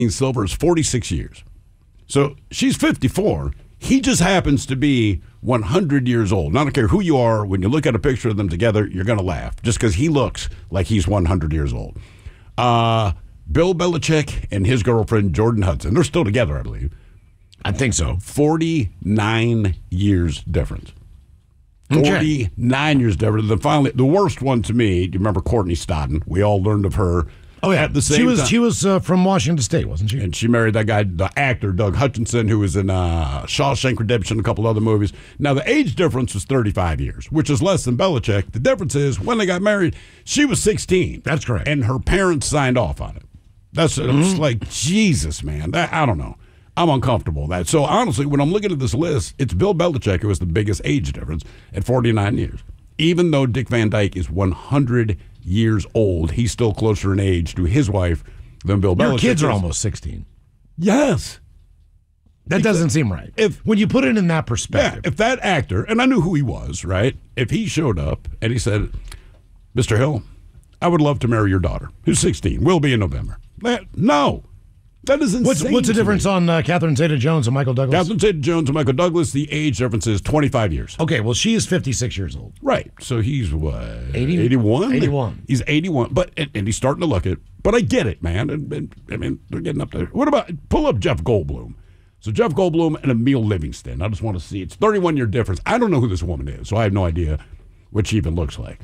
Silver is 46 years. So she's 54. He just happens to be 100 years old. I don't care who you are. When you look at a picture of them together, you're going to laugh just because he looks like he's 100 years old. Bill Belichick and his girlfriend, Jordan Hudson, they're still together, I believe. I think so. 49 years difference. 49 years difference. Then finally, the worst one to me, do you remember Courtney Stodden? We all learned of her. Oh, yeah. At the same time. She was from Washington State, wasn't she? And she married that guy, the actor, Doug Hutchinson, who was in Shawshank Redemption, a couple other movies. Now, the age difference was 35 years, which is less than Belichick. The difference is, when they got married, she was 16. That's correct. And her parents signed off on it. That's it's like, Jesus, man. I don't know. I'm uncomfortable with that. So, honestly, when I'm looking at this list, it's Bill Belichick who has the biggest age difference at 49 years. Even though Dick Van Dyke is 100 years old, he's still closer in age to his wife than Bill Belichick. Your kids are almost 16. Yes. That doesn't seem right. When you put it in that perspective. Yeah, if that actor, and I knew who he was, right? If he showed up and he said, Mr. Hill, I would love to marry your daughter, who's 16, will be in November. No. That is insane. What's the difference on Catherine Zeta-Jones and Michael Douglas? Catherine Zeta-Jones and Michael Douglas, the age difference is 25 years. Okay, well, she is 56 years old. Right. So he's what? 81? 81. He's 81. But and he's starting to look it. But I get it, man. And I mean, they're getting up there. What about, pull up Jeff Goldblum. So Jeff Goldblum and Emil Livingston. I just want to see. It's 31-year difference. I don't know who this woman is, so I have no idea what she even looks like.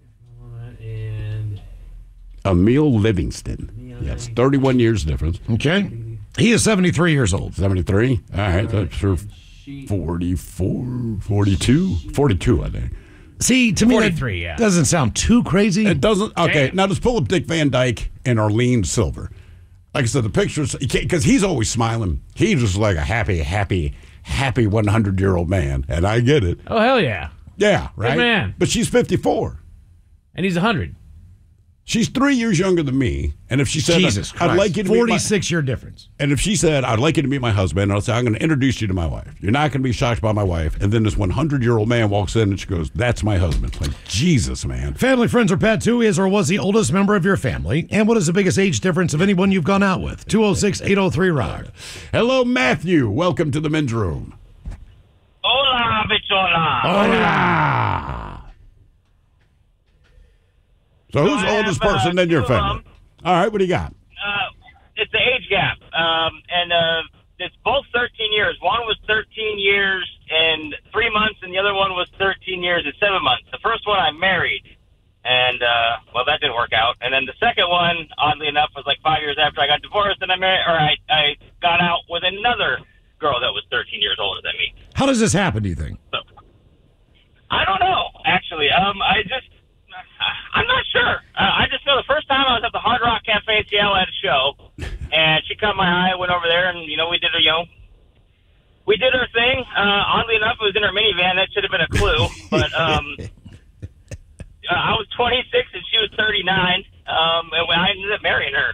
And Emil Livingston. Yeah, it's 31 years difference. Okay. He is 73 years old. 73? All right. That's for 44, 42? 42, I think. See, to me, 43, that doesn't sound too crazy. It doesn't. Okay, Damn. now just pull up Dick Van Dyke and Arlene Silver. Like I said, the pictures, because he's always smiling. He's just like a happy 100-year-old man. And I get it. oh, hell yeah. Yeah, right? Good man. But she's 54. And he's 100. She's 3 years younger than me. And if she said, Jesus Christ. I'd like you to meet 46-year difference. and if she said, I'd like you to meet my husband, I'll say, I'm going to introduce you to my wife. You're not going to be shocked by my wife. And then this 100-year-old man walks in and she goes, that's my husband. Like, Jesus, man. Family, friends, or pet, who is or was the oldest member of your family? And what is the biggest age difference of anyone you've gone out with? 206-803-ROCK. Hello, Matthew. Welcome to the men's room. Hola, bichola. Hola. So who's the I oldest have, person in your two of family? All right, what do you got? It's the age gap, and it's both 13 years. One was 13 years and 3 months, and the other one was 13 years and 7 months. The first one I married, and well, that didn't work out. And then the second one, oddly enough, was like 5 years after I got divorced, and I got out with another girl that was 13 years older than me. How does this happen, do you think? So, I don't know, actually. I'm not sure. I just know the first time I was at the Hard Rock Cafe in Seattle at a show, and she caught my eye. I went over there, and we did her thing. Oddly enough, it was in her minivan. That should have been a clue. But I was 26 and she was 39, and I ended up marrying her.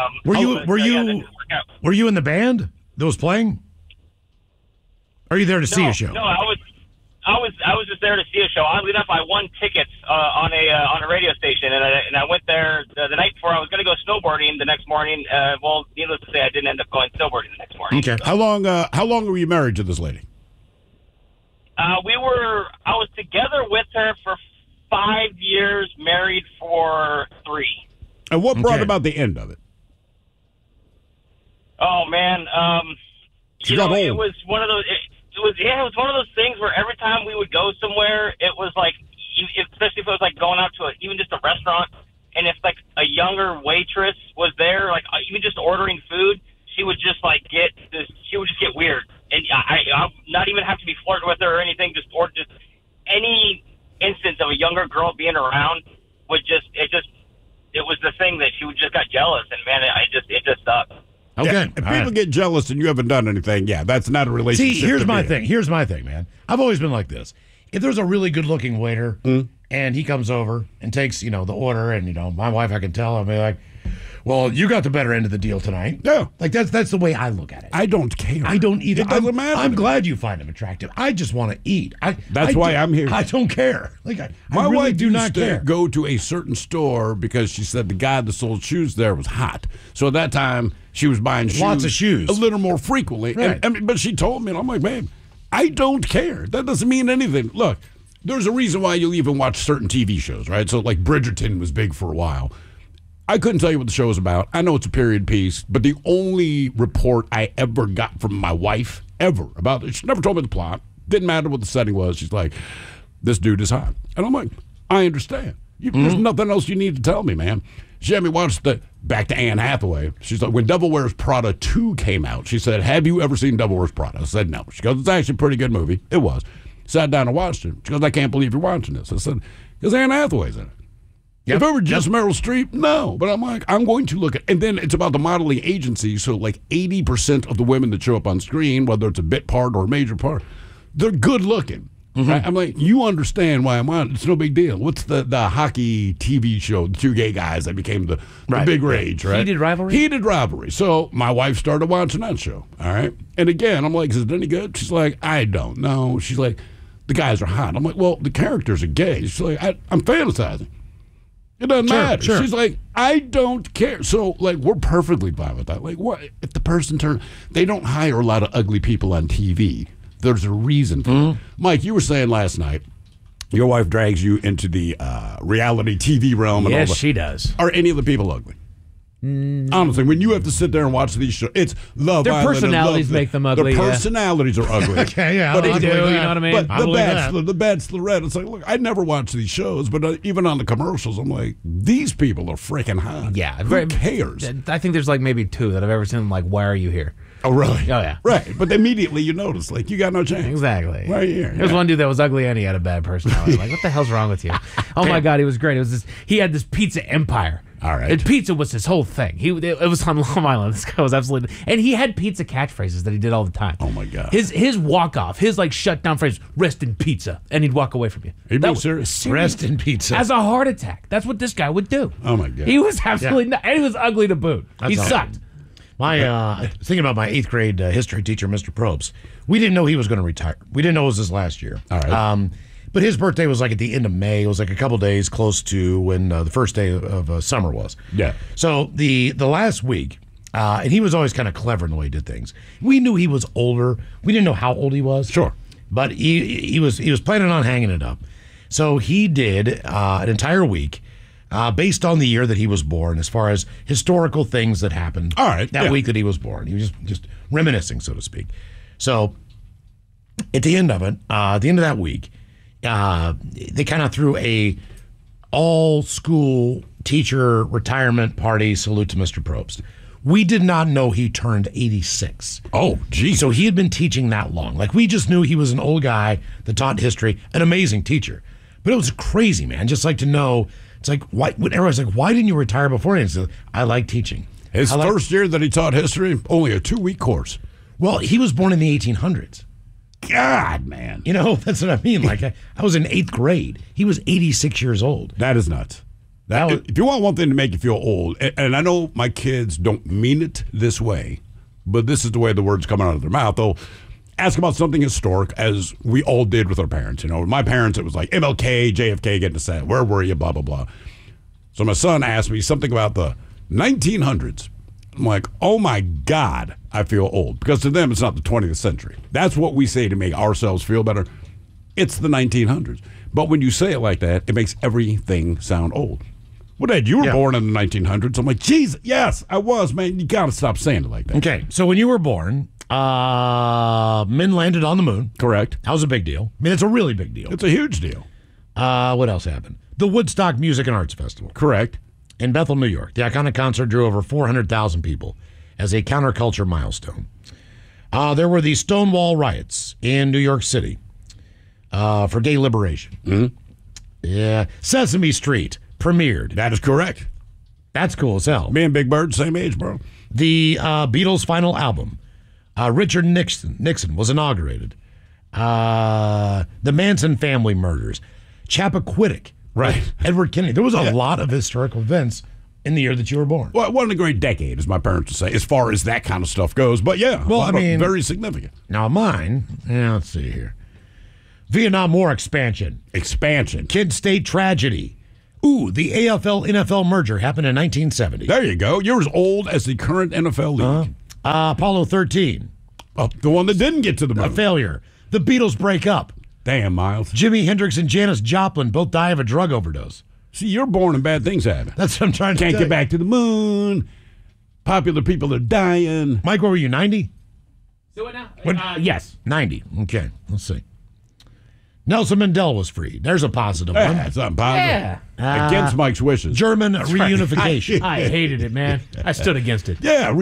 Were you in the band that was playing? Or are you there to see a show? No, I was just there to see a show. Oddly enough, I won tickets on a radio station, and I went there the night before. I was going to go snowboarding the next morning. Well, needless to say, I didn't end up going snowboarding the next morning. Okay. How long were you married to this lady? I was together with her for 5 years, married for 3. And what brought about the end of it? Oh man, She got old. it was one of those. It was one of those things where every time we would go somewhere, it was like, especially if it was like going out to even just a restaurant, and if like a younger waitress was there, like even just ordering food, she would just like get weird, and I not even have to be flirting with her or anything, just any instance of a younger girl being around it was the thing that she just got jealous, and man, it just sucked. Okay. Yeah, if people get jealous and you haven't done anything, that's not a relationship. See, here's my thing, man. I've always been like this. If there's a really good-looking waiter and he comes over and takes, the order, and, my wife, I can tell, I'll be like, Well, you got the better end of the deal tonight. Yeah. Like that's the way I look at it. I don't care. I don't either. It doesn't matter. I'm glad you find him attractive. I just want to eat. That's why I'm here. I don't care. Like I My really wife do used not to care. go to a certain store because she said the guy that sold shoes there was hot. So at that time, she was buying shoes. Lots of shoes. A little more frequently. Right. But she told me, and I'm like, babe, I don't care. That doesn't mean anything. Look, there's a reason why you'll even watch certain TV shows, right? So like Bridgerton was big for a while. I couldn't tell you what the show was about. I know it's a period piece, but the only report I ever got from my wife, ever, about it, she never told me the plot. Didn't matter what the setting was. She's like, this dude is hot. And I'm like, I understand. There's nothing else you need to tell me, man. She had me watch back to Anne Hathaway. She's like, when Devil Wears Prada 2 came out, she said, have you ever seen Devil Wears Prada? I said, no. She goes, it's actually a pretty good movie. It was. Sat down and watched it. She goes, I can't believe you're watching this. I said, because Anne Hathaway's in it. Yep. If it were just Meryl Streep, no. But I'm like, I'm going to look at, and then it's about the modeling agency. So like 80% of the women that show up on screen, whether it's a bit part or a major part, they're good looking. Right? I'm like, you understand why I'm on it. It's no big deal. What's the hockey TV show, the two gay guys that became the big rage, right? Heated Rivalry? Heated Rivalry. So my wife started watching that show, all right? And again, I'm like, is it any good? She's like, I don't know. She's like, the guys are hot. I'm like, well, the characters are gay. She's like, I'm fantasizing. It doesn't matter. Sure. She's like, I don't care. So, like, we're perfectly fine with that. Like, what if the person they don't hire a lot of ugly people on TV. There's a reason for it. Mike, you were saying last night, your wife drags you into the reality TV realm. And all Yes, that. she does. Are any of the people ugly? Honestly, when you have to sit there and watch these shows, it's Love Their Island and personalities Love, make them ugly, Their yeah. personalities are ugly. Okay, yeah, But I'll they believe do, that. you know what I mean? But I the believe that. Bachelorette, it's like, look, I never watch these shows, but even on the commercials, I'm like, these people are freaking hot. Yeah. Who cares? I think there's like maybe 2 that I've ever seen. Like, why are you here? Oh, really? Oh, yeah. Right. But immediately you notice, like, you got no chance. Exactly. Right here. There was one dude that was ugly and he had a bad personality. Like, what the hell's wrong with you? Oh my God, he was great. It was this. He had this pizza empire. All right. And pizza was his whole thing. It was on Long Island. This guy was absolutely, and he had pizza catchphrases that he did all the time. Oh my God. His walk off, his like shutdown phrase, "Rest in pizza," and he'd walk away from you. Are you being was serious? Rest in pizza. As a heart attack. That's what this guy would do. Oh my God. He was absolutely not, and he was ugly to boot. He That's sucked. My thinking about my 8th grade history teacher, Mr. Probst. We didn't know he was going to retire. We didn't know it was his last year. All right. But his birthday was like at the end of May. It was like a couple days close to when the first day of summer was. Yeah. So the last week, and he was always kind of clever in the way he did things. We knew he was older. We didn't know how old he was. Sure. But he was planning on hanging it up. So he did an entire week based on the year that he was born, as far as historical things that happened All right, that yeah. week that he was born. He was just reminiscing, so to speak. So at the end of it, at the end of that week, they kind of threw a all-school teacher retirement party salute to Mr. Probst. We did not know he turned 86. Oh, geez. So he had been teaching that long. Like, we just knew he was an old guy that taught history, an amazing teacher. But it was crazy, man. Just like to know, it's like, why? When everyone's like, why didn't you retire before? And he said, I like teaching. His first year that he taught history, only a 2-week course. Well, he was born in the 1800s. God, man. You know, that's what I mean. Like, I was in 8th grade. He was 86 years old. That is nuts. If you want one thing to make you feel old, and I know my kids don't mean it this way, but this is the way the words come out of their mouth. They'll ask about something historic, as we all did with our parents. You know, my parents, it was like MLK, JFK getting to say, where were you, blah, blah, blah. So my son asked me something about the 1900s. I'm like, oh my God, I feel old. Because to them, it's not the 20th century. That's what we say to make ourselves feel better. It's the 1900s. But when you say it like that, it makes everything sound old. Well, Dad, you were born in the 1900s. I'm like, geez, yes, I was, man. You got to stop saying it like that. Okay, so when you were born, men landed on the moon. Correct. That was a big deal. I mean, it's a really big deal. It's a huge deal. What else happened? The Woodstock Music and Arts Festival. Correct. In Bethel, New York. The iconic concert drew over 400,000 people as a counterculture milestone. There were the Stonewall riots in New York City for gay liberation. Mm-hmm. Yeah. Sesame Street premiered. That is correct. That's cool as hell. Me and Big Bird, same age, bro. The Beatles' final album, Richard Nixon was inaugurated. The Manson family murders. Chappaquiddick. Right. Edward Kennedy. There was a lot of historical events in the year that you were born. Well, it wasn't a great decade, as my parents would say, as far as that kind of stuff goes. But yeah, Well, I mean- very significant. Now mine, let's see here. Vietnam War expansion. Expansion. Kid State tragedy. Ooh, the AFL-NFL merger happened in 1970. There you go. You're as old as the current NFL league. Apollo 13. The one that didn't get to the A moon. failure. The Beatles break up. Damn, Miles. Jimi Hendrix and Janis Joplin both die of a drug overdose. See, you're born and bad things happen. That's what I'm trying to Can't tell get you. back to the moon. Popular people are dying. Mike, what were you, 90? Do it now? What- Yes. 90. Okay, let's see. Nelson Mandela was freed. There's a positive one. That's not positive. Yeah. Against Mike's wishes. German reunification. I hated it, man. I stood against it. Yeah,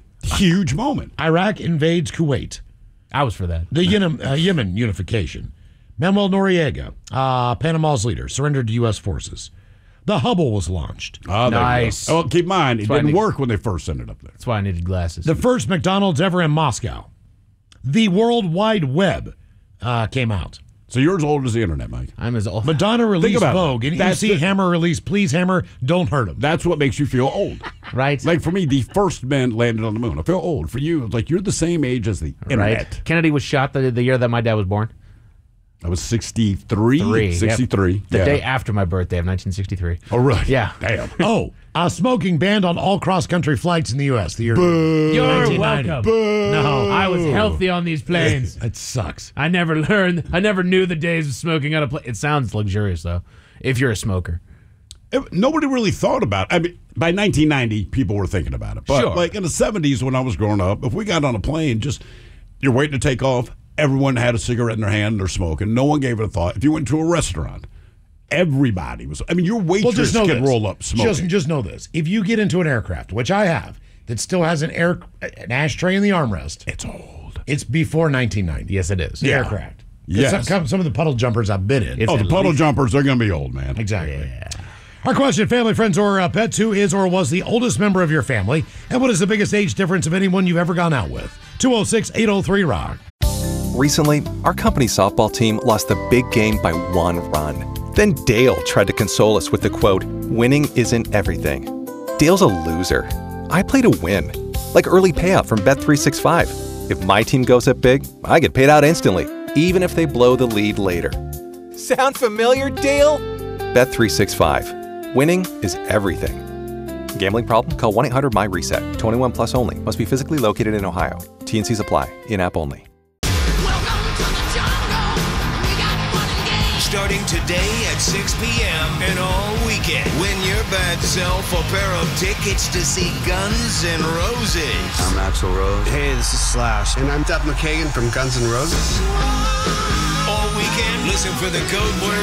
huge moment. Iraq invades Kuwait. I was for that. The Yemen unification. Manuel Noriega, Panama's leader, surrendered to U.S. forces. The Hubble was launched. Oh, there you Nice. go. Well, keep in mind, it why I didn't need- work when they first sent it up there. That's why I needed glasses. The first McDonald's ever in Moscow. The World Wide Web came out. So you're as old as the internet, Mike. I'm as old. Madonna released about it. Vogue, and That's EC the- Hammer released Please Hammer, Don't Hurt Him. That's what makes you feel old. Right? Like for me, the first men landed on the moon. I feel old. For you, it's like you're the same age as the internet. Right. Kennedy was shot the year that my dad was born. I was 63. 63. Yep. The yeah. day after my birthday of 1963. Oh, really? Yeah. Damn. Oh, smoking banned on all cross-country flights in the U.S. the year. You're 1990. welcome. No, I was healthy on these planes. It sucks. I never knew the days of smoking on a plane. It sounds luxurious, though, if you're a smoker. Nobody really thought about it. I mean, by 1990, people were thinking about it. But Sure. like in the 70s when I was growing up, if we got on a plane, you're waiting to take off, everyone had a cigarette in their hand, they're smoking. No one gave it a thought. If you went to a restaurant, everybody was. I mean, your waitress Just know could this. roll up smoking. Just know this. If you get into an aircraft, which I have, that still has an ashtray in the armrest, It's old. it's before 1990. Yes, it is. The Yeah. aircraft. Yes. Some of the puddle jumpers I've been in. Oh, the at puddle least- jumpers, they're going to be old, man. Exactly. Our question, family, friends, or pets, who is or was the oldest member of your family? And what is the biggest age difference of anyone you've ever gone out with? 206-803-ROCK. Recently, our company softball team lost the big game by 1 run. Then Dale tried to console us with the quote, "Winning isn't everything." Dale's a loser. I play to win. Like early payout from Bet365. If my team goes up big, I get paid out instantly, even if they blow the lead later. Sound familiar, Dale? Bet365. Winning is everything. Gambling problem? Call 1-800-MY-RESET. 21 plus only. Must be physically located in Ohio. T&Cs apply. In-app only. Starting today at 6 p.m. and all weekend. Win your bad self a pair of tickets to see Guns N' Roses. I'm Axl Rose. Hey, this is Slash. And I'm Duff McKagan from Guns N' Roses. All weekend, listen for the code word